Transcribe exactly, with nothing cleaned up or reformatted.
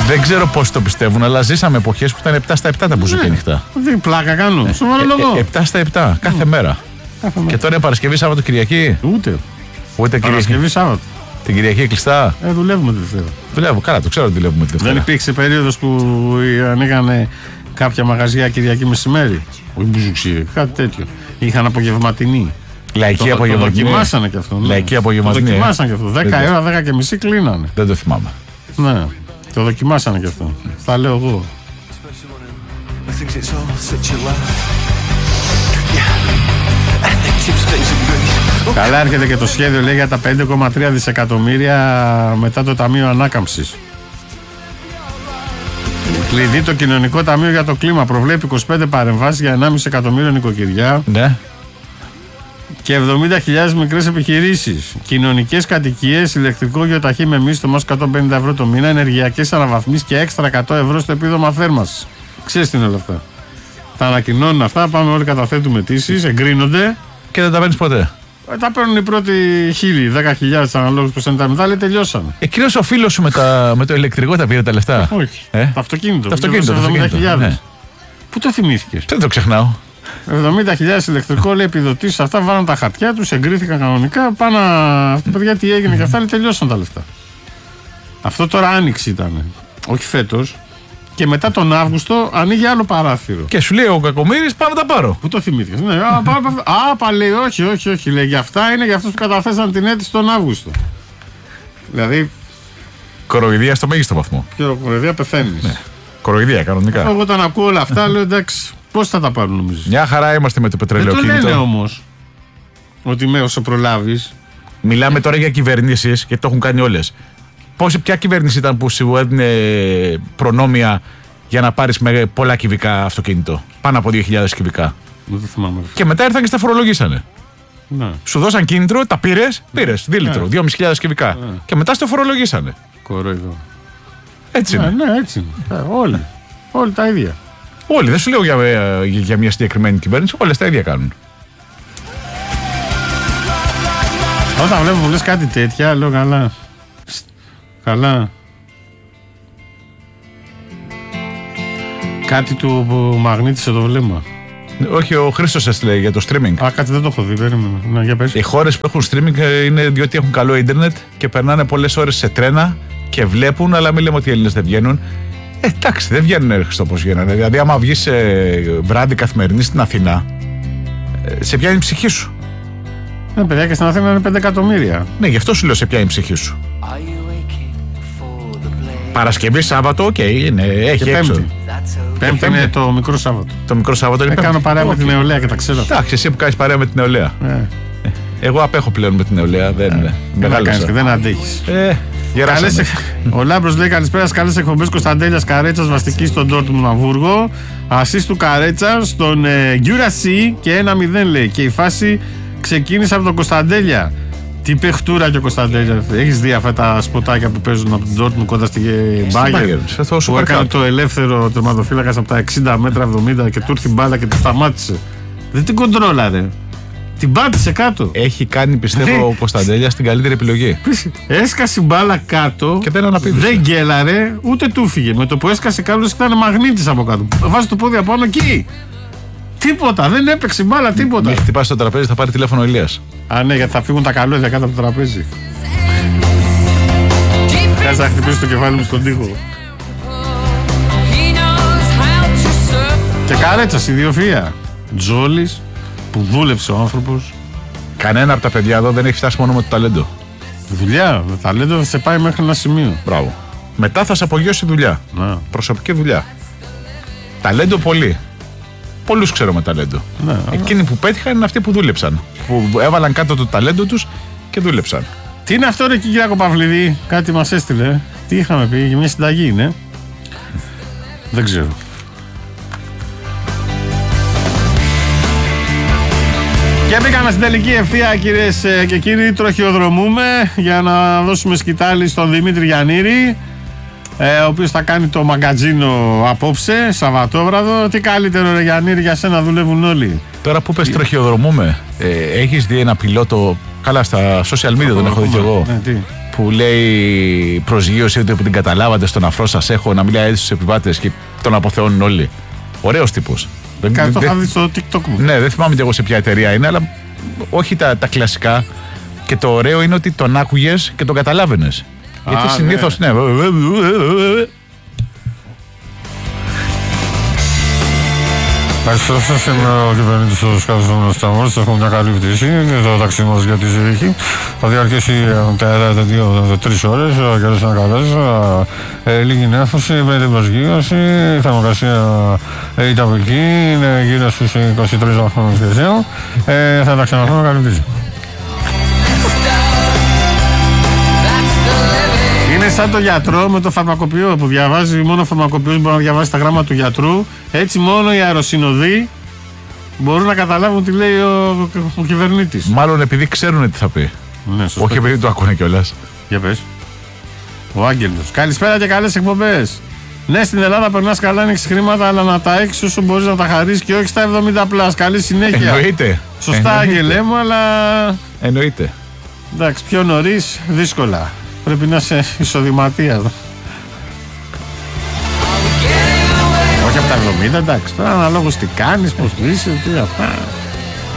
Δεν ξέρω πώς το πιστεύουν, αλλά ζήσαμε εποχές που ήταν επτά στα επτά τα μπουζούκια ανοιχτά. Τι πλάκα κάνω. Ε, Σοβαρό λόγο. επτά στα επτά κάθε mm. μέρα. Κάθε και τώρα είναι Παρασκευή, Σάββατο, Κυριακή. Ούτε. Ούτε Παρασκευή, Σάββατο. Την Κυριακή κλειστά. Ε, δουλεύουμε τη Δευτέρα. Δουλεύω, καλά, το ξέρω ότι δουλεύουμε τη Δευτέρα. Δεν υπήρξε περίοδος που ανοίγανε κάποια μαγαζιά Κυριακή μεσημέρι. Όχι μπουζουξί, κάτι τέτοιο. Είχαν απογευματινή. Λαϊκή απογευματινή. Το δοκιμάσανε και αυτό. Ναι. Λαϊκή απογευματινή. Το δοκιμάσανε και αυτό. δέκα η ώρα, δέκα και μισή κλείνανε. Δεν το θυμάμαι. Ναι, το δοκιμάσανε και αυτό. Θα λέω εγώ. Καλά έρχεται και το σχέδιο, λέει, για τα πέντε κόμμα τρία δισεκατομμύρια μετά το Ταμείο Ανάκαμψης. Κλειδί το Κοινωνικό Ταμείο για το Κλίμα. Προβλέπει είκοσι πέντε παρεμβάσεις για ενάμιση εκατομμύριο νοικοκυριά. Ναι. Και εβδομήντα χιλιάδες μικρές επιχειρήσεις. Κοινωνικές κατοικίες, ηλεκτρικό γεωταχή με μίσθο μας εκατόν πενήντα ευρώ το μήνα, ενεργειακές αναβαθμίσεις και έξτρα εκατό ευρώ στο επίδομα θέρμανσης. Ξέρεις τι είναι όλα αυτά. Τα ανακοινώνουν αυτά, πάμε όλοι, καταθέτουμε αιτήσεις, εγκρίνονται. Και δεν τα παίρνεις ποτέ. Ε, τα παίρνουν οι πρώτοι χίλιοι, δέκα χιλιάδες αναλόγως που είναι τα μετά, λέει τελειώσανε. Εκείνος ο φίλος σου με, τα, με το ηλεκτρικό τα πήρε τα λεφτά. Όχι. Ε? Το αυτοκίνητο. Το αυτοκίνητο. εβδομήντα χιλιάδες. Ναι. Πού το θυμήθηκες? Δεν το ξεχνάω. εβδομήντα χιλιάδες ηλεκτρικό, λέει, επιδοτήσεις, αυτά βάλαν τα χαρτιά τους, εγκρίθηκαν κανονικά. Πάνω αυτό, παιδιά, τι έγινε και αυτά, λέει, τελειώσαν τα λεφτά. Αυτό τώρα άνοιξη ήταν. Όχι φέτος. Και μετά τον Αύγουστο ανοίγει άλλο παράθυρο. Και σου λέει ο Κακομοίρης, πάμε να τα πάρω. Πού το θυμήθηκες? Ναι, α, πά, πά, α, πά, λέει, όχι, όχι, όχι. Λέει, για αυτά είναι για αυτούς που καταθέσαν την αίτηση τον Αύγουστο. Δηλαδή. Κοροϊδία στο μέγιστο βαθμό. Και κοροϊδία πεθαίνεις. Ναι. Κοροϊδία, κανονικά. Εγώ όταν ακούω όλα αυτά, λέω, εντάξει, πώς θα τα πάρουν, νομίζεις? Μια χαρά είμαστε με το πετρελαιοκίνητο. Δεν το λένε όμως ότι με όσο προλάβεις. Μιλάμε τώρα για κυβερνήσεις, γιατί το έχουν κάνει όλες. Πώς, ποια κυβέρνηση ήταν που σου έδινε προνόμια για να πάρεις με πολλά κυβικά αυτοκίνητο? Πάνω από δύο χιλιάδες κυβικά. Δεν το θυμάμαι. Και μετά ήρθαν και στα φορολογήσανε. Ναι. Σου δώσαν κίνητρο, τα πήρες, πήρες, δύο λίτρο, ναι. δύο χιλιάδες πεντακόσια κυβικά. Ναι. Και μετά στο φορολογήσανε. Κοροϊδό. Έτσι ναι, είναι. Ναι, έτσι είναι. Ε, όλοι. Όλοι τα ίδια. Όλοι, δεν σου λέω για, για, για μια συγκεκριμένη κυβέρνηση, όλες τα ίδια κάνουν. Όταν βλέπω που λες κάτι τέτοια, λέω καλά. Καλά. Κάτι του μαγνήτησε το βλέμμα. Όχι, ο Χρήστος έστειλε για το streaming. Α, κάτι δεν το έχω δει, περίμενα. Να, για πες. Οι χώρες που έχουν streaming είναι διότι έχουν καλό ίντερνετ και περνάνε πολλές ώρες σε τρένα και βλέπουν, αλλά μην λέμε ότι οι Έλληνες δεν βγαίνουν. Ε, εντάξει, δεν βγαίνουν, Χρήστο, όπως βγαίνανε. Δηλαδή, άμα βγεις ε, βράδυ καθημερινή στην Αθηνά, ε, σε πιάνει η ψυχή σου. Ναι, παιδιά, και στην Αθήνα είναι πέντε εκατομμύρια. Ναι, γι' αυτό σου λέω σε πιάνει η ψυχή σου. Παρασκευή, Σάββατο, οκ, okay, είναι, έχει και έξω. Πέμπτη. Πέμπτη είναι το μικρό Σάββατο. Το μικρό Σάββατο είναι πέμπτη. Κάνω παρέα okay. με την νεολαία και τα ξέρω. Εντάξει, εσύ που κάνεις παρέα με την νεολαία. Ε. Εγώ απέχω πλέον με την νεολαία. Δεν είναι. Μεγάλωσα. Και δεν αντέχεις. Ε, καλές, ο Λάμπρος λέει καλησπέρα, καλές εκπομπές. Κωνσταντέλιας Καρέτσας βαστική στον Ντόρτμουντ Αμβούργο. Ασίστ του Καρέτσα στον Γκιουρασί και ένα μηδέν λέει. Και η φάση ξεκίνησε από τον Κωνσταντέλια. Τι παιχτούρα και ο Κωνσταντέλια. Έχεις δει αυτά τα σποτάκια που παίζουν από την Ντόρτμουντ κοντά στη Μπάγκερ? Που έκανε το ελεύθερο τερματοφύλακας από τα εξήντα μέτρα, εβδομήντα και του ήρθε η μπάλα και τη σταμάτησε. Δεν την κοντρόλαρε. Την πάτησε κάτω. Έχει κάνει, πιστεύω, ο Κωνσταντέλιας την καλύτερη επιλογή. Έσκασε μπάλα κάτω και δεν αναπήδησε. Δεν γκέλαρε, ούτε του φύγε. Με το που έσκασε κάτω, ήταν μαγνήτης από κάτω. Βάζει το πόδι από πάνω εκεί. Τίποτα, δεν έπαιξε μπάλα, τίποτα. Μην χτυπάσει το τραπέζι, θα πάρει τηλέφωνο ο Ηλίας. Α, ναι, γιατί θα φύγουν τα καλώδια κάτω από το τραπέζι. Κάτσε να χτυπήσει το κεφάλι μου στον τοίχο. Και Καρέτσας, ιδιοφυΐα. Τζόλης, που δούλεψε ο άνθρωπος. Κανένα από τα παιδιά εδώ δεν έχει φτάσει μόνο με το ταλέντο. Δουλειά, το ταλέντο θα σε πάει μέχρι ένα σημείο. Μπράβο. Μετά θα σε απογειώσει δουλειά. Να. Προσωπική δουλειά. Ταλέντο πολύ. Πολλούς ξέρω με ταλέντο. Ναι, εκείνοι που πέτυχαν είναι αυτοί που δούλεψαν. Που έβαλαν κάτω το ταλέντο τους και δούλεψαν. Τι είναι αυτό, ρε Κυριάκο Παυλίδη? Κάτι μας έστειλε. Τι είχαμε πει, για μια συνταγή είναι. Δεν ξέρω. Και μπήκαμε στην τελική ευθεία, κυρίες και κύριοι. Τροχιοδρομούμε για να δώσουμε σκητάλη στον Δημήτρη Γιαννήρη, ε, ο οποίος θα κάνει το μαγκατζίνο απόψε, Σαββατόβραδο. Τι καλύτερο, ρε Γιαννήρη, για σένα, δουλεύουν όλοι. Τώρα που πες τροχιοδρομούμε, ε, έχεις δει ένα πιλότο, καλά στα social media τον έχω δει κι εγώ, ναι, που λέει προσγείωση ότι την καταλάβατε, στον αφρό σας έχω, να μιλάει έτσι στους επιβάτες και τον αποθεώνουν όλοι. Ωραίος τύπος. Κάτι το είχα δει στο TikTok μου. Ναι, δεν θυμάμαι και εγώ σε ποια εταιρεία είναι, αλλά όχι τα, τα κλασικά. Και το ωραίο είναι ότι τον άκουγες και τον καταλάβαινες. Α, γιατί συνήθως, ναι. ναι. Ευχαριστώ σας, είμαι ο κυβερνήτης του Σκάφους Σταμόρης. Έχουμε μια καλή πτήση και το ταξί μας για τη Ζηρίχη. Θα διαρκέσει δύο τρεις ώρες, ο καιρός είναι καλός, λίγη νέφωση, με την προσγείωση, η θερμοκρασία η ταπική είναι γύρω στους είκοσι τρεις βαθμούς Κελσίου. Θα τα ξαναπούμε, καλή πτήση. Είναι σαν το γιατρό με το φαρμακοποιό που διαβάζει, μόνο ο φαρμακοποιός μπορεί να διαβάσει τα γράμματα του γιατρού. Έτσι μόνο οι αεροσυνοδοί μπορούν να καταλάβουν τι λέει ο, ο κυβερνήτης. Μάλλον επειδή ξέρουν τι θα πει. Ναι, σωστά. Όχι επειδή το ακούνε κιόλας. Για πες. Ο Άγγελος. Καλησπέρα και καλές εκπομπές. Ναι, στην Ελλάδα περνάς καλά, έχεις χρήματα, αλλά να τα έχεις όσο μπορείς να τα χαρίσεις και όχι στα εβδομήντα πλάς. Καλή συνέχεια. Εννοείται. Σωστά, Άγγελέ μου, αλλά. Εννοείται. Εντάξει, πιο νωρίς, δύσκολα. Πρέπει να είσαι εισοδηματία εδώ. Όχι από τα εβδομήντα, εντάξει. Τώρα αναλόγως τι κάνεις, πώς είσαι, τι αυτά.